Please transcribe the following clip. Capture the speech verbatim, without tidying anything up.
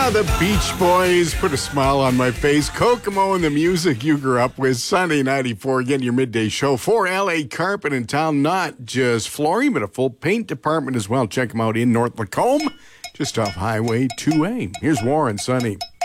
Ah, the Beach Boys put a smile on my face. Kokomo and the music you grew up with. Sunday ninety-four, again, your midday show for L A Carpet in town. Not just flooring, but a full paint department as well. Check them out in North Lacombe, just off Highway two A. Here's Warren, Sunny.